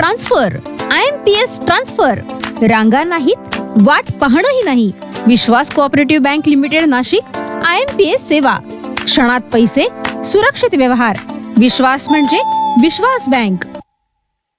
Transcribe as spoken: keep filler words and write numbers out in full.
Transfer. I am P S transfer. रांगा नाहीत, वाट पाहणंही नाही. विश्वास cooperative bank limited Nashik. I am P S सेवा. क्षणात पैसे, सुरक्षित व्यवहार. विश्वास म्हणजे विश्वास बँक.